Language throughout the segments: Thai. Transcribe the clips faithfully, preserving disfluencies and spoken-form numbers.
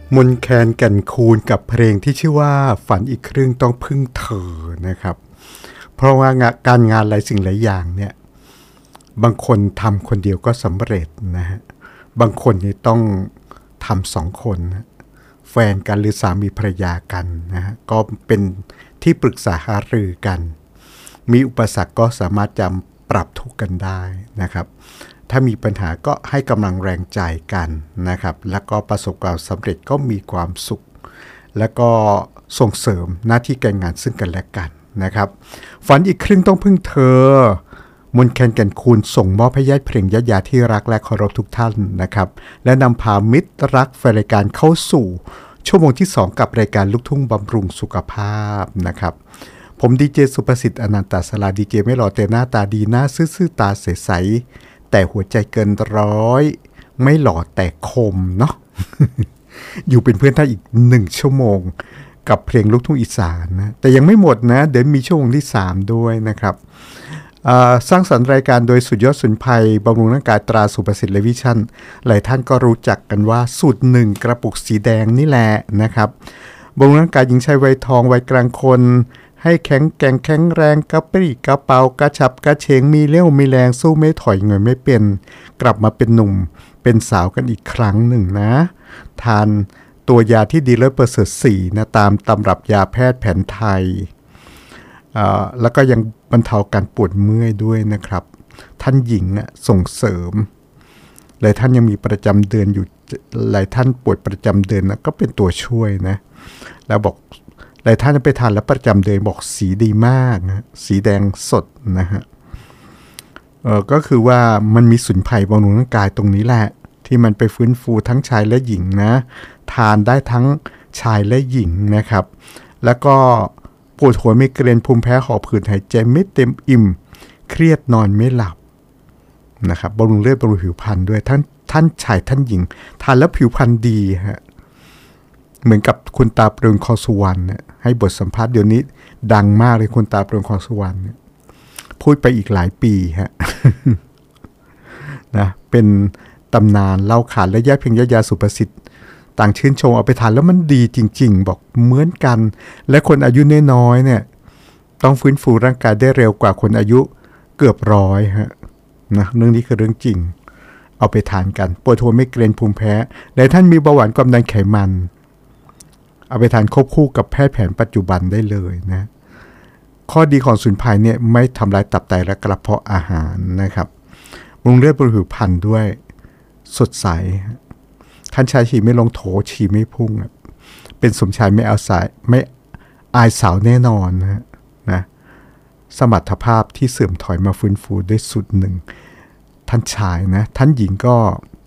มนแคนแก่นคูนกับเพลงที่ชื่อว่าฝันอีกครึ่งต้องพึ่งเธอนะครับเพราะว่าการงานหลายสิ่งหลายอย่างเนี่ยบางคนทำคนเดียวก็สำเร็จนะฮะบางคนนี่ต้องทำสองคนนะแฟนกันหรือสามีภรรยากันนะฮะก็เป็นที่ปรึกษาหารือกันมีอุปสรรคก็สามารถจะปรับทุกข์กันได้นะครับถ้ามีปัญหาก็ให้กำลังแรงใจกันนะครับแล้วก็ประสบความสำเร็จก็มีความสุขแล้วก็ส่งเสริมหน้าที่การงานซึ่งกันและกันนะครับฝันอีกครึ่งต้องพึ่งเธอมนแคนแก่นคูนส่งมอบให้ญาติเพลงญาติยาที่รักและเคารพทุกท่านนะครับและนำพามิตรรักแฟนรายการเข้าสู่ชั่วโมงที่สองกับรายการลูกทุ่งบำรุงสุขภาพนะครับผมดีเจสุประสิทธิ์อนันตศาลาดีเจไม่หล่อแต่หน้าตาดีหน้าซื่อๆตาใสๆแต่หัวใจเกินร้อยไม่หล่อแต่คมเนาะ อยู่เป็นเพื่อนท่านอีกหนึ่งชั่วโมงกับเพลงลูกทุ่งอีสานนะแต่ยังไม่หมดนะเดี๋ยวมีชั่วโมงที่สามด้วยนะครับสร้างสรรค์รายการโดยสุดยอดสุนไพรบำรุงร่างกายตราสุประสิทธิ์เลวิชั่นหลายท่านก็รู้จักกันว่าสูตรหนึ่งกระปุกสีแดงนี่แหละนะครับบำรุงร่างกายหญิงชายวัยทองวัยกลางคนให้แข็งแกร่งแข็งแรงกระปรี้กระเป๋ากระฉับกระเฉงมีเลี้ยวมีแรงสู้ไม่ถอยเงยไม่เป็นกลับมาเป็นหนุ่มเป็นสาวกันอีกครั้งหนึ่งนะทานตัวยาที่ดีเลิศประเสริฐสี่นะตามตำรับยาแพทย์แผนไทยแล้วก็ยังบรรเทาการปวดเมื่อยด้วยนะครับท่านหญิงส่งเสริมหลายท่านยังมีประจำเดือนอยู่หลายท่านปวดประจำเดือนนะก็เป็นตัวช่วยนะแล้วบอกหลายท่านไปทานแล้วประจำเดือนบอกสีดีมากนะสีแดงสดนะฮะเออก็คือว่ามันมีสมุนไพรบำรุงร่างกายตรงนี้แหละที่มันไปฟื้นฟูทั้งชายและหญิงนะทานได้ทั้งชายและหญิงนะครับแล้วก็ปวดหัวไมเกรนภูมิแพ้หอบหืดหายใจไม่เต็มอิ่มเครียดนอนไม่หลับนะครับบำรุงเลือดบำรุงผิวพรรณด้วยท่านท่านชายท่านหญิงทานแล้วผิวพรรณดีฮะเหมือนกับคุณตาเปลืองคอสุวรรณเนี่ยให้บทสัมภาษณ์เดี๋ยวนี้ดังมากเลยคุณตาเปลืองคอสุวรรณเนี่ยพูดไปอีกหลายปีฮะ นะเป็นตำนานเล่าขานและญาติเพียงญาติยาสุประสิทธิ์ต่างชื่นชมเอาไปทานแล้วมันดีจริงๆบอกเหมือนกันและคนอายุน้อยๆเนี่ยต้องฟื้นฟูร่างกายได้เร็วกว่าคนอายุเกือบร้อยฮะนะเรื่องนี้คือเรื่องจริงเอาไปทานกันปวดหัวไม่เกรนภูมิแพ้และท่านมีเบาหวานความดันไขมันเอาไปทานควบคู่กับแพทย์แผนปัจจุบันได้เลยนะข้อดีของสมุนไพรเนี่ยไม่ทำลายตับไตและกระเพาะอาหารนะครับบำรุงเลือดบำรุงผิวพรรณด้วยสดใสท่านชายฉี่ไม่ลงโถฉี่ไม่พุ่งเป็นสมชายไม่เอาสายไม่อายสาวแน่นอนนะนะสมรรถภาพที่เสื่อมถอยมาฟื้นฟูได้สุดหนึ่งท่านชายนะท่านหญิงก็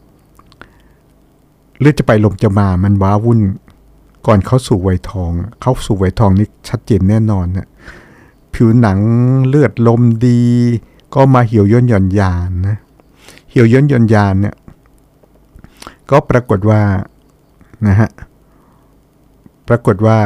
เลือดจะไปลมจะมามันว้าวุ่นก่อนเข้าสู่วัยทองเข้าสู่วัยทองนี่ชัดเจนแน่นอนนะผิวหนังเลือดลมดีก็มาเหี่ยวย่นหย่อนยานนะเหี่ยวย่นหย่อนยานเนี่ยก็ปรากฏว่านะฮะปรากฏว่า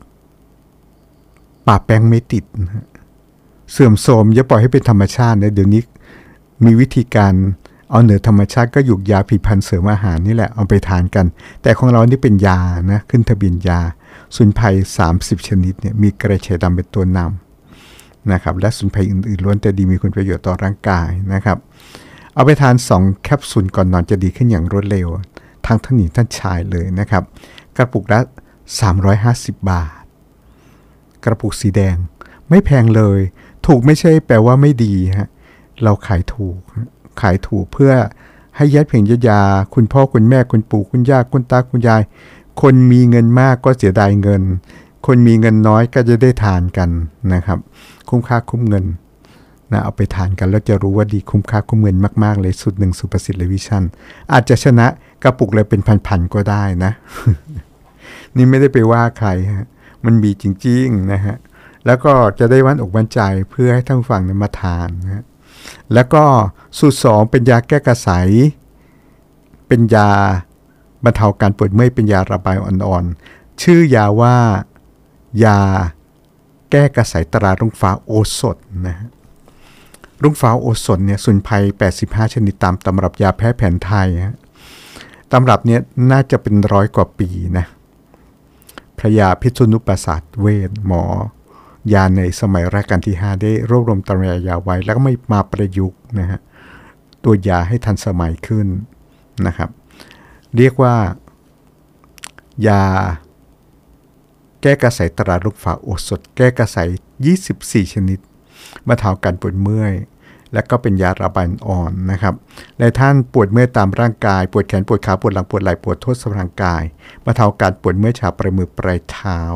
ปะแป้งไม่ติดนะเสื่อมโทรมอย่าปล่อยให้เป็นธรรมชาตินะเดี๋ยวนี้มีวิธีการเอาเหนือธรรมชาติก็หยุกยาผลิตภัณฑ์เสริมอาหารนี่แหละเอาไปทานกันแต่ของเรานี่เป็นยานะขึ้นทะเบียนยาสมุนไพรสามสิบชนิดเนี่ยมีกระเฉดดำเป็นตัวนำนะครับและสมุนไพรอื่นๆล้วนแต่ดีมีคุณประโยชน์ต่อร่างกายนะครับเอาไปทานสองแคปซูลก่อนนอนจะดีขึ้นอย่างรวดเร็วทั้งท่านหญิงท่านชายเลยนะครับกระปุกละสามร้อยห้าสิบบาทกระปุกสีแดงไม่แพงเลยถูกไม่ใช่แปลว่าไม่ดีฮะเราขายถูกขายถูกเพื่อให้ญาติเพียงญาติยาคุณพ่อคุณแม่คุณปู่คุณย่าคุณตาคุณยายคนมีเงินมากก็เสียดายเงินคนมีเงินน้อยก็จะได้ทานกันนะครับคุ้มค่าคุ้มเงินนะเอาไปทานกันแล้วจะรู้ว่าดีคุ้มค่าคุ้มเงินมากๆเลยสุดหนึ่งสุประสิทธิ์เลวิชั่นอาจจะชนะกระปุกเลยเป็นพันๆก็ได้นะ นี่ไม่ได้ไปว่าใครฮะมันมีจริงๆนะฮะแล้วก็จะได้วันอกวันใจเพื่อให้ท่านฟังมาทานนะแล้วก็สูตรสองเป็นยาแก้กระสายเป็นยาบรรเทาการปวดเมื่อยเป็นยาระบายอ่อนๆชื่อยาว่ายาแก้กระสายตรารุ่งฟ้าโอสถนะฮะรุ่งฟ้าโอสถเนี่ยสมุนไพรแปดสิบห้าชนิดตามตำรับยาแพทย์แผนไทยฮะตำรับเนี้ยน่าจะเป็นร้อยกว่าปีนะพระยาพิษณุปราสาทเวทหมอยาในสมัยรัชกาลที่ห้าได้รวบรวมตำรายาไว้แล้วก็ไม่มาประยุกต์นะฮะตัวยาให้ทันสมัยขึ้นนะครับเรียกว่ายาแก้กระสายตราลูกฝาโอสถแก้กระสายยี่สิบสี่ชนิดบรรเทาการปวดเมื่อยและก็เป็นยาระบายอ่อนนะครับในท่านปวดเมื่อยตามร่างกายปวดแขนปวดขาปวดหลังปวดไหล่ปวดทั่วร่างกายบรรเทาการปวดเมื่อยชาปลายมือปลายเท้า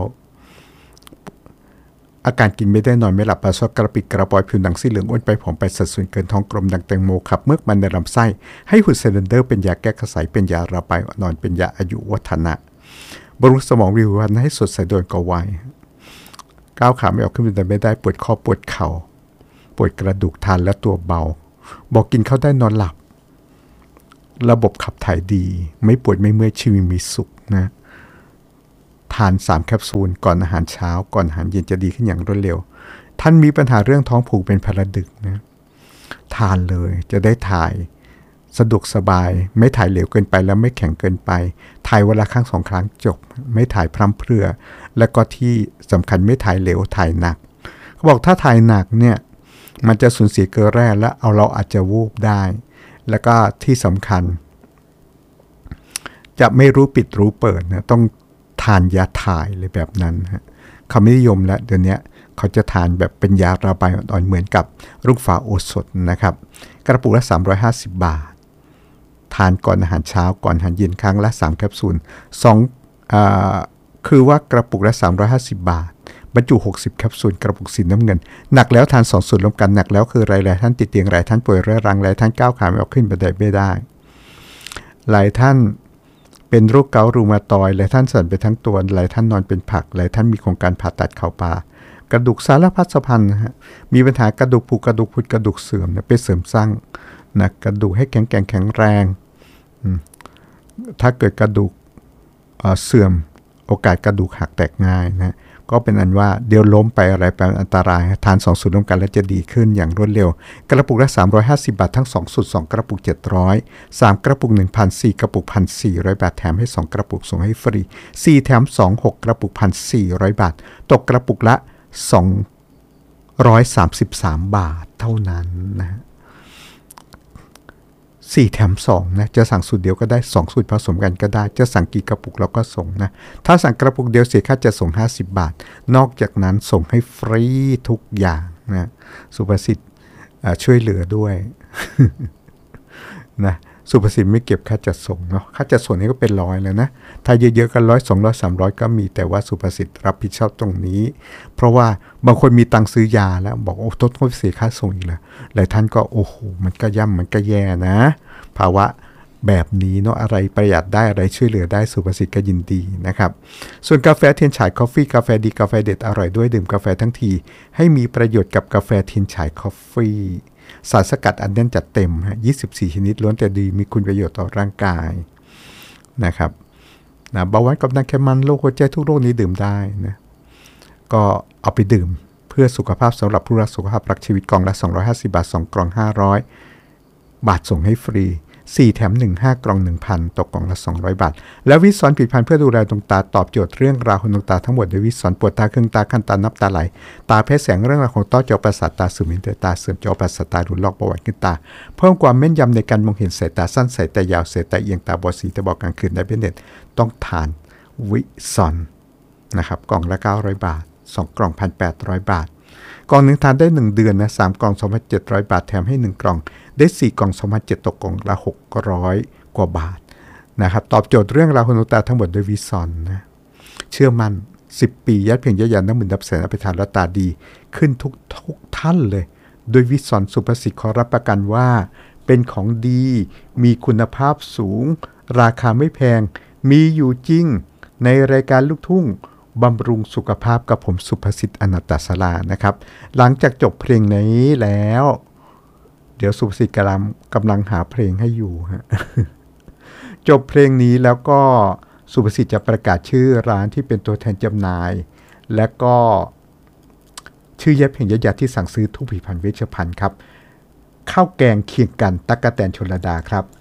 อาการกินไม่ได้นอนไม่หลับปลาซอกกระปิดกระปอยผิวหนังสีเหลืองอ้วนไปผอมไปสัดส่วนเกินท้องกลมดังแตงโมขับเมือกมันในลำไส้ให้หุ่นเซเลนเดอร์เป็นยาแก้กระสายเป็นยาระบายอ่อนเป็นยาอายุวัฒนะบำรุงสมองวิววันให้สดใสโดยกวัยก้าวขาไม่ออกขึ้นบันไดไม่ได้ปวดคอปวดเข่าปวดกระดูกทานและตัวเบาบอกกินเข้าได้นอนหลับระบบขับถ่ายดีไม่ปวดไม่เมื่อยชีวิตมีสุขนะทานสามแคปซูลก่อนอาหารเช้าก่อนอาหารเย็นจะดีขึ้นอย่างรวดเร็วท่านมีปัญหาเรื่องท้องผูกเป็นพลดึกนะทานเลยจะได้ถ่ายสะดวกสบายไม่ถ่ายเหลวเกินไปแล้วไม่แข็งเกินไปถ่ายเวลาครั้งสองครั้งจบไม่ถ่ายพร่ำเพรื่อและก็ที่สำคัญไม่ถ่ายเหลวถ่ายหนักเขาบอกถ้าถ่ายหนักเนี่ยมันจะสูญเสียเกลือแร่และเอาเราอาจจะวูบได้แล้วก็ที่สำคัญจะไม่รู้ปิดรู้เปิดนะต้องทานยาถ่ายเลยแบบนั้นฮะเขาไม่นิยมแล้วเดี๋ยวนี้เขาจะทานแบบเป็นยาระบายอ่อนๆเหมือนกับลูกฝาโอสถนะครับกระปุกละสามร้อยห้าสิบบาททานก่อนอาหารเช้าก่อนอาหารเย็นครั้งละสามแคปซูลสองอ่าคือว่ากระปุกละสามร้อยห้าสิบบาทบรรจุหกสิบแคปซูลกระปุกสีน้ำเงินหนักแล้วทานสองสูตรรวมกันหนักแล้วคือหลายๆท่านติดเตียงหลายท่านป่วยเรื้อรังหลายท่านก้าวขาไม่ออกขึ้นบันไดไม่ได้หลายท่านเป็นโรคเกาต์รูมาตอยด์หลายท่านสั่นไปทั้งตัวหลายท่านนอนเป็นผักหลายท่านมีโครงการผ่าตัดเข่าปลากระดูกสารพัดสะพันนะฮะมีปัญหากระดูกผุกระดูกพุดกระดูกเสื่อมนะไปเสริมสร้างนะกระดูกให้แข็งแกร่งแข็งแรงถ้าเกิดกระดูกเสื่อมโอกาสกระดูกหักแตกง่ายนะก็เป็นอันว่าเดี๋ยวล้มไปอะไรไปอันตรายทานสองสูตรร่วมกันแล้วจะดีขึ้นอย่างรวดเร็วกระปุกละสามร้อยห้าสิบบาททั้งสองสูตรสองกระปุกเจ็ดร้อย สามกระปุก หนึ่งพัน สี่กระปุก หนึ่งพันสี่ร้อย บาทแถมให้สองกระปุกส่งให้ฟรีสี่แถมสอง หกกระปุก หนึ่งพันสี่ร้อย บาทตกกระปุกละสองร้อยสามสิบสามบาทเท่านั้นนะสี่แถมสองนะจะสั่งสูตรเดียวก็ได้สองสูตรผสมกันก็ได้จะสั่งกี่กระปุกเราก็ส่งนะถ้าสั่งกระปุกเดียวเสียค่าจะส่งห้าสิบบาทนอกจากนั้นส่งให้ฟรีทุกอย่างนะสุภสิทธิ์ช่วยเหลือด้วย นะสุภสิทธิ์ไม่เก็บค่าจัดส่งเนาะค่าจัดส่งนี่ก็เป็นร้อยแล้วนะถ้าเยอะๆกันร้อยสองร้อยสามร้อยก็มีแต่ว่าสุภสิทธิ์รับผิดชอบตรงนี้เพราะว่าบางคนมีตังค์ซื้อยาแล้วบอกโอ้ทดทดเสียค่าส่งอีกแล้วหลายท่านก็โอ้โหมันก็ย่ำมันก็แย่นะภาวะแบบนี้เนาะอะไรประหยัดได้อะไรช่วยเหลือได้สุภสิทธิ์ก็ยินดีนะครับส่วนกาแฟเทียนฉายคอฟฟี่กาแฟดีกาแฟเด็ดอร่อยด้วยดื่มกาแฟทั้งทีให้มีประโยชน์กับกาแฟเทียนฉายคอฟฟี่สารสกัดอันแน่นจัดเต็มฮะยี่สิบสี่ชนิดล้วนแต่ดีมีคุณประโยชน์ต่อร่างกายนะครับนะเบาหวานกับน้ำไขมันโรคหัวใจทุกโรคนี้ดื่มได้นะก็เอาไปดื่มเพื่อสุขภาพสำหรับผู้รักสุขภาพรักชีวิตกล่องละสองร้อยห้าสิบบาทสองกล่องห้าร้อยบาทส่งให้ฟรีสี่แถมหนึ่ง ห้ากล่อง หนึ่งพัน ตกกล่องละสองร้อยบาทแล้ววิสอนผลิตภัณฑ์เพื่อดูแลดวงตาตอบโจทย์เรื่องราวของดวงตาทั้งหมดโดยวิสอนปวดตาครึ่งตาคันตานับตาไหลตาแพ้แสงเรื่องราวของต้อจอประสาทตาเสื่อมเห็นตาเสื่อมจอประสาทตาหลุดลอกเบาหวานขึ้นตาเพิ่มความแม่นยำในการมองเห็นสายตาสั้นสายตายาวสายตาเอียงตาบอดสีตาบอดกลางคืนได้เป็นเน็ตต้องทานวิสอนนะครับกล่องละเก้าร้อยบาทสองกล่อง หนึ่งพันแปดร้อย บาทกล่องนึงทานได้หนึ่งเดือนนะสามกล่อง สองพันเจ็ดร้อย บาทแถมให้หนึ่งกล่องได้สี่กล่อง สองพันเจ็ดร้อย ตกกล่องละหกร้อยกว่าบาทนะครับตอบโจทย์เรื่องราวของดวงตาทั้งหมดโดยวิสอนนะเชื่อมั่นสิบปียัดเพียงยัดยันน้ำมือดับแสนเอาไปทานแล้วตาดีขึ้นทุกทุกท่านเลยโดยวิสอนสุภสิทธิ์ขอรับประกันว่าเป็นของดีมีคุณภาพสูงราคาไม่แพงมีอยู่จริงในรายการลูกทุ่งบำรุงสุขภาพกับผมสุภสิทธิ์อนันตศาลานะครับหลังจากจบเพลงนี้แล้วเดี๋ยวสุภสิทธิ์กำลังกำลังหาเพลงให้อยู่ฮะ จบเพลงนี้แล้วก็สุภสิทธิ์จะประกาศชื่อร้านที่เป็นตัวแทนจำหน่ายและก็ชื่อแยกเพลงยัดที่สั่งซื้อทุกผลิตภัณฑ์เวชภัณฑ์ครับข้าวแกงเคียงกันตั๊กแตนชลดาครับ